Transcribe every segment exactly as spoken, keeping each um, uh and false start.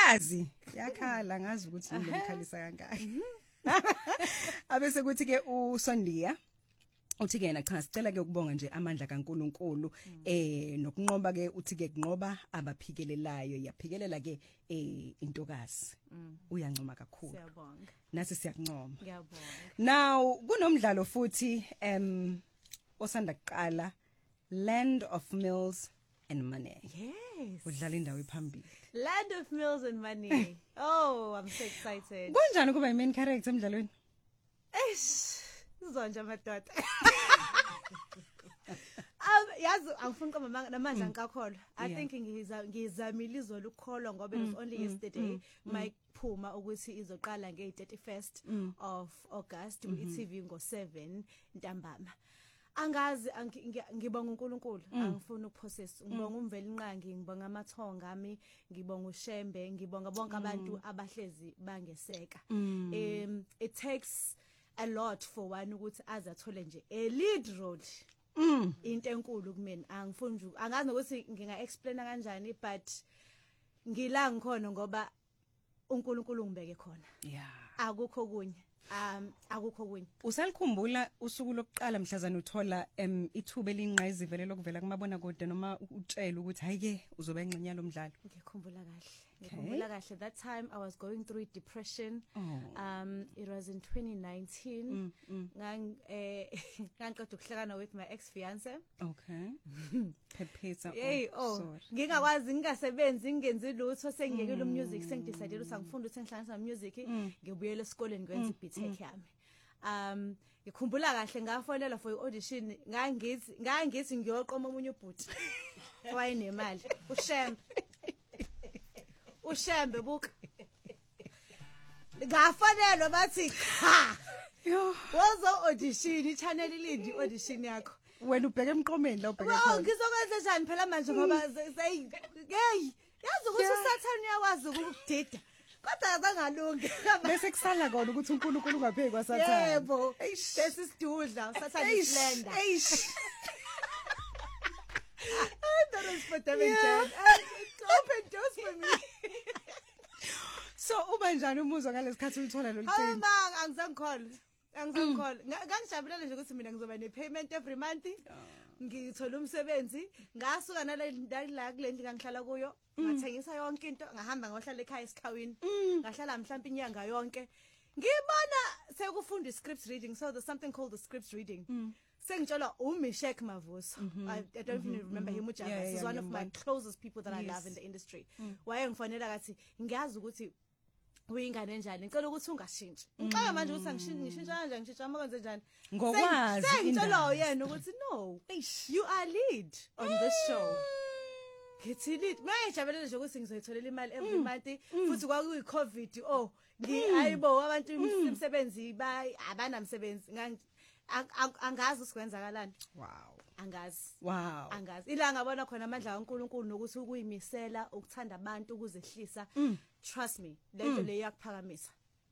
yazi yakhala ngazi ukuthi ngimkhalisa kangaka abese kuthi ke uSondia uthi ke yena cha sicela ke ukubonga nje amandla kaNkuluNkulu eh nokunqoba ke uthi ke kunqoba abaphikelelayo yaphikelela ke eh intokazi uyancoma kakhulu Siyabonga. Nasi siyakuncoma Ngiyabonga. Now kunomdlalo futhi em osanda kuqala Land of Mills and Money. Yes. Udlala indawo ephambili. Land of Mills and Money. Oh, I'm so excited. Kunjani kuba i-main character emdlalweni? Eish. Zonke amadoda. Um yazi angifuni ukuba namandla ngikakholwa. I think ngiza ngizamile izolo ukukholwa ngoba it was only yesterday my phuma ukuthi izoqala nge thirty-first of August ku-E T V ngo seven ntambama. Angazi ngibonga uNkulunkulu angifuni ukuprocess ngibonga umveli inqangi ngibonga amathonga ami ngibonga uShembe ngibonga bonke abantu abahlezi bangeseka um it takes a lot for one ukuthi azathole nje a lead role Mm. into enkulu kumina angifuni nje angazi nokuthi nginga explain kanjani but ngila ngikhona ngoba uNkulunkulu ngibeke khona Yeah. akukho kunye um akukho kunye Usalikhumbula usuku lokuqala mhlazana uthola em ithuba elinqayizivele lokuvela kumabona kude noma utshela ukuthi hayike uzoba engxenye lomdlalo? ngikhumbula kahle ngikhumbula kahle that time I was going through depression Oh. um it was in twenty nineteen ngang eh nganqeda ukuhlekana with my ex fiance Okay. Pepeta. hey oh ngingakwazi ngingasebenzi ngingenzi lutho sengiyekela umusic sengidecided ukuthi angifunda ukuthi ngihlanganisa music ngibuyele esikoleni ngwenza i-B Tech yami um ngikhumbula kahle ngafonela for i-audition ngangithi ngangithi ngiyoqoma umunye ubhuti wayenemali uShembe uShembe buka ngafonelwa bathi ha Yo, wozo audition i-channel ilindi audition yakho wena ubheke emqomeni la ubheke Well, khona. ngizokwenza njani phela manje ngoba hey yazi ukuthi uSathane uyakwazi ukudida kodwa azangalungi Bese kusala kona ukuthi uNkulunkulu ungapheki kwaSathane. yebo bese sidudla uSathane islender Eish. that was for them and open doors for me So uba njani umuzwa ngalesikhathi ulithola lo hayi lithini? ma angizangikhola angizangikhola ngangijabulele nje ukuthi mina ngizoba ne payment every month ngithola umsebenzi ngasuka nale la kule ndlu ngihlala kuyo ngathengisa yonke into ngahamba ngohlala ekhaya esikhawini ngahlala mhlawumbe inyanga yonke ngibona sekufunda script reading so there's something called the script reading sengitshelwa uMishek Mavuso I, I don't even remember him much Yeah, he's yeah, one of my ngiyambona. closest people that I Yes. love in the industry waye ngifonela kathi ngiyazi ukuthi uyingane enjani ngicela ukuthi ungashintshi ngixoxa manje ukuthi angishintshe ngishintsha kanjani ngishintsha amakwenze njani Ngokwazi sengitshela yena ukuthi no you are lead on this show ngithi lead mayijabulele nje ukuthi ngizoyitholela imali every month futhi kwakuyi covid oh ngiayibo abantu imisebenzi bay abanamsebenzi angazi usikwenzakalani Wow. angazi Wow. angazi ila ngabona khona amandla kaNkuluNkulu nokuthi ukuyimisela ukuthanda abantu ukuzehlisa trust me lento le yakuphakamisa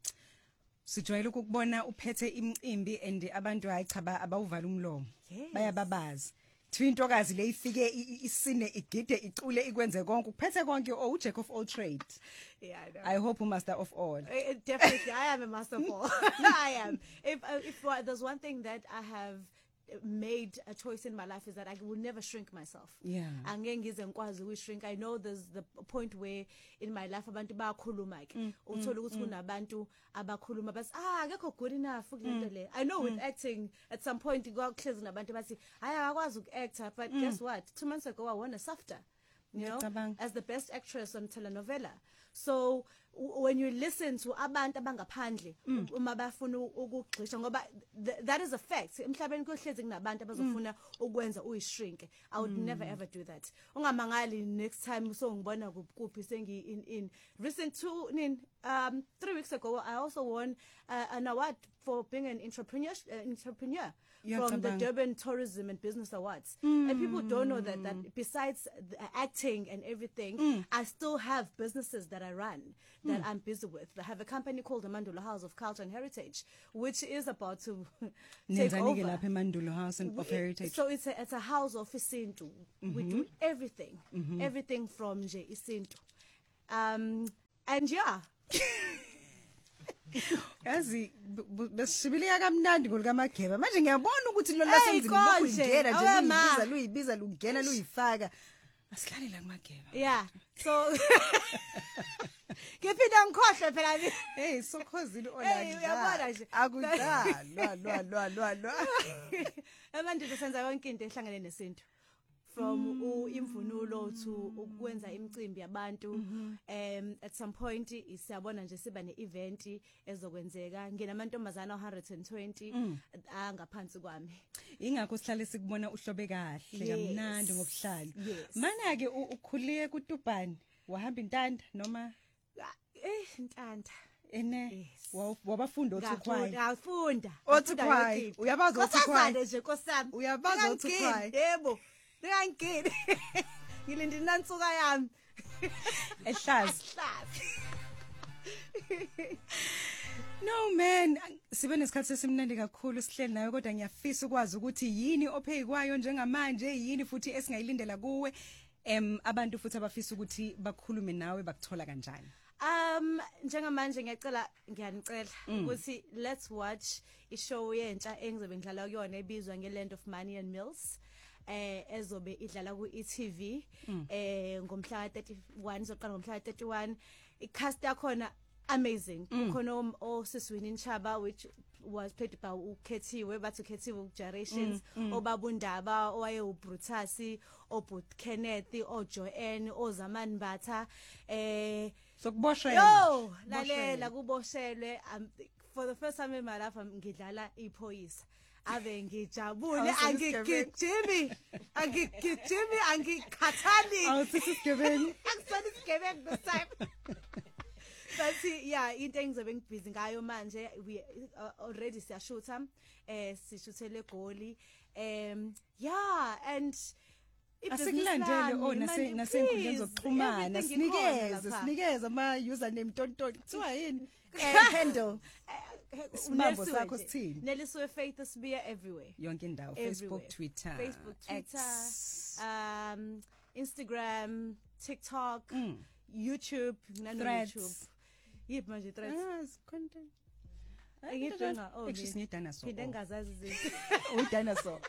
Sijwayele ukubona uphethe imicimbi and abantu hayi cha abawuvala umlomo. Yes. Bayababazi. Thiwa intokazi le ifike isine igide icule ikwenze konke uphethe konke oh uJack of all trades. yeah I know. I hope a master of all. Uh, Definitely, I am a master of all. I am. If uh, if uh, there's one thing that I have made a choice in my life is that I will never shrink myself. Yeah. Angeke ngize ngikwazi ukushrink. I know there's the point where in my life abantu bayakhuluma ke. Uthola ukuthi kunabantu abakhuluma bas ah akekho good enough kulento le. I know with acting at some point kwakuhlezi nabantu bathi hayi akwazi ukuactor but guess what? two months ago I won a SAFTA. You know, Ngiyacabanga. as the best actress on telenovela. So w- when you listen to abantu abangaphandle uma bafuna ukugxisha ngoba th- that is a fact emhlabeni kuhlezi kunabantu abazofuna ukwenza uyishrink I would never ever do that ungamangali next time so ngibona kuphi sengi in in recent two in um three weeks ago I also won uh, an award for being an entrepreneur uh, entrepreneur from the Ngiyacabanga. Durban Tourism and Business Awards and people don't know that that besides the acting and everything I still have businesses that I run that I'm busy with. I have a company called the Mandulo House of Culture and Heritage, which is about to take Nenzani ke over. lapha eMandulo House and of Heritage. So it's a it's a house of isintu. We do everything, everything from nje isintu. Um, and yeah yazi besishibileka kamnandi ngolika Mageba manje ngiyabona ukuthi lo Hey, lasenzini konje, lokuyingena nje awe ma. luyibiza luyibiza lungena luyifaka asihlale la kuMageba yeah so ngiphinda ngikhohle phela mina hey sokhozile Hey, uyabona nje. akudalwa lwa lwa lwa lwa Abantu senza yonke into ehlangene nesintu from u imvunulo to ukwenza imicimbi yabantu um at some point siyabona nje siba ne-event ezokwenzeka nginamantombazana one hundred twenty angaphansi kwami ingakho sihlale sikubona uhlobe kahle Yes. kamnandi ngobuhlalo Yes. mana ke ukhuliye kuTubhani wahamba intanda noma eh ntanda ene Yes. wa- wabafunda othukhwayi ngafunda Othukhwayi, uyabazi othukhwayi? nje nkosami Uyabazi othukhwayi? yebo ngangini ngilinde nansuka yami ehlazi hlazi no man sibe nesikhathi sesimnandi kakhulu sihleli nawe kodwa ngiyafisa ukwazi ukuthi yini ophekwayo njengamanje yini futhi esingayilindela kuwe em abantu futhi abafisa ukuthi bakhulume nawe bakuthola kanjani Um njengamanje ngiyacela ngiyanicela ukuthi let's watch ishow yentsha engizobe ngidlala kuyona ebizwa ngeLand of Money and Mills eh ezobe idlala ku E T V eh ngomhla ka thirty-one izoqala ngomhla ka thirty-one icast yakhona amazing khona osiswini Nchaba which was played by uKhethiwe bathi uKhethiwe uGenerations obabundaba owaye uBrutasi obut Kenneth oJoanne ozamani Mbatha eh sokuboshwe yo lalela kuboshelwe um, for the first time in my life I'm ngidlala iphoyisa ave ngijabule angigijimi angigijimi angikhathali awusisigebengu akusona isigebengu this time but yeah into engizobe ngibhizi ngayo manje we uh, already siyashutha eh sishuthele egoli um yeah and asikulandele o nase nasenkundleni zokuxhumana sinikeze sinikeze ama username tontoni kuthiwa yini handle Isibambo sakho sithini Neliswe Faith Sibiya everywhere yonke indawo Facebook Twitter Facebook Twitter X, um Instagram TikTok mm. YouTube nano Threads. YouTube yiphi manje threads ah content engidinga oh actually ni dinosaur phinde ngazazi izinto u dinosaur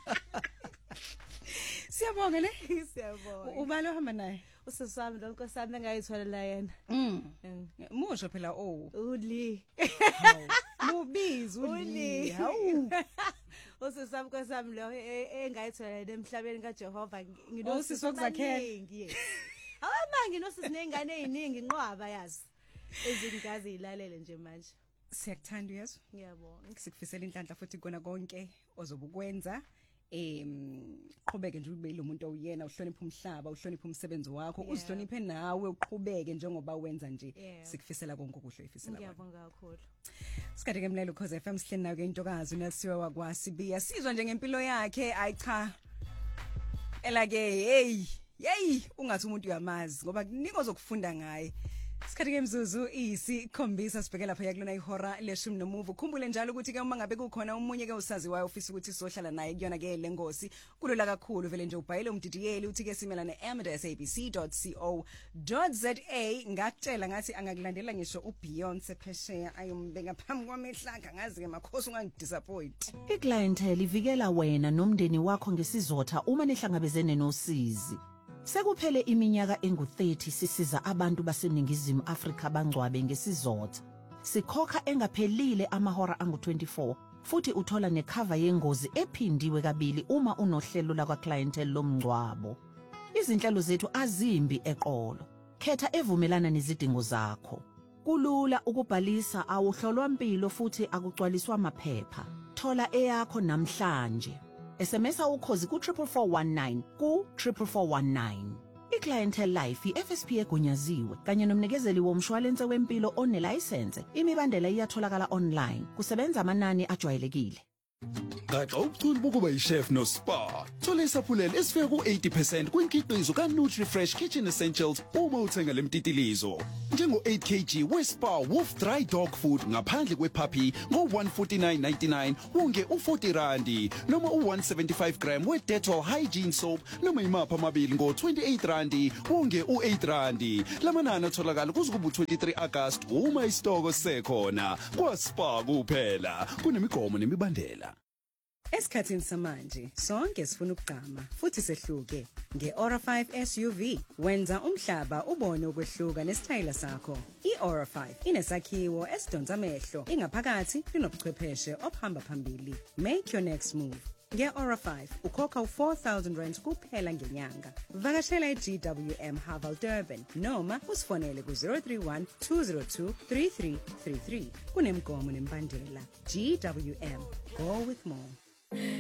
siyabonga le siyabona ubalo hamba naye usesami lo nkosami engayitholela yena mm musho phela oh uli mubizi uli Uli. hawu usesami nkosami lo engayitholela emhlabeni kaJehova Usisi wokuzakhela. awu manje nosizingane eziningi inqwaba yazi ezingazi ilalele nje manje siyakuthanda uyezwa ngiyabonga sikufisela inhlanhla futhi kona konke ozobukwenza em qhubeke nje ube lo muntu oyena uhlonipha umhlaba uhlonipha umsebenzi wakho Yeah. uzihloniphe nawe uqhubeke njengoba wenza nje Yeah. sikufisela konke okuhle ifisela kwakho ngiyabonga kakhulu sikade ke mlelo cause F M sihleni nawe ke intokazi uNelsiwe wakwasibiya sizwa nje ngempilo yakhe ayi cha ela ke hey hey ungathi umuntu uyamazi ngoba kuningi ozokufunda ngaye Sikhathi ke mzuzu isikhombisa sibheke lapha yakulona ihora leshumi nomuvu khumbule njalo ukuthi ke uma ngabe kukhona umunye ke usaziwayo ofisa ukuthi sohlala naye kuyona ke lengosi kulula kakhulu vele nje ubhayile umdidiyeli uthi ke simela ne m d s a b c dot co dot z a ngakutshela ngathi angakulandela ngisho uBeyonce phesheya ayombeka phambi kwamehlanga ngazi ke makhosi ungangidisappoint iClientele ivikela wena nomndeni wakho ngesizotha uma nihlangabezene nosizi. Sekuphele iminyaka engu thirty sisiza abantu baseningizimu Afrika bangcwabe ngesizotha. Sikhokha engaphelile amahora angu twenty-four futhi uthola necover yengozi ephindiwe kabili uma unohlelo lakwa Clientele lomngcwabo. Izinhlelo zethu azimbi eqolo. Khetha evumelana nezidingo zakho. Kulula ukubhalisa awuhlolwa impilo futhi akugcwaliswa amaphepha. Thola eyakho namhlanje. S M S ukhozi ku four four one nine ku four four one nine. iClientele Life i-F S P egunyaziwe kanye nomnikezeli womshwalense wempilo onelicense. Imibandela iyatholakala online. Kusebenza amanani ajwayelekile. Gaxa ubuchule bokuba yishef no spa. Thola isaphulelo esifika ku eighty percent kwinkhiqizo ka NutriFresh Kitchen Essentials uma uthenga lemtitilizo. Njengo eight kilograms we Spa Wolf Dry Dog Food ngaphandle kwephaphi ngo one forty-nine ninety-nine wonge u forty randi noma u one seventy-five gram we Dettol Hygiene Soap noma imapha amabili ngo twenty-eight randi wonge u eight randi. Lamanani atholakala kuzukuba twenty-three August uma isitoko sekhona. Kwa Spa kuphela kunemigomo nemibandela. Esikhathini samanje sonke sifuna ukugqama futhi sehluke ngeAura five S U V wenza umhlaba ubone ukwehluka nesitayela sakho. iAura five inesakhiwo esidonsa amehlo ingaphakathi inobuchwepheshe ophamba phambili. Make your next move. ngeAura five ukhokha u four thousand rand kuphela ngenyanga. Vakashela eG W M Haval Durban noma usifonele ku zero three one two zero two three three three three. Kunemgomo nembandela. G W M, go with more.